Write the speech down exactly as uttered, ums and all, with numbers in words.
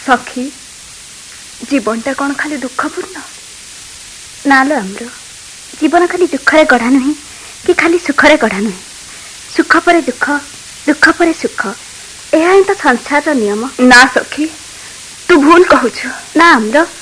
सखी जीवनटा कौन खाली दुखपूर्ण ना लो आमर जीवन खाली दुखरे गढ़ा नुहे कि खाली सुखरे गढ़ा नुहे सुख पर दुख दुख पर सुख यह ही तो संसार नियम। ना सखी तू भूल कहूछु। ना आमर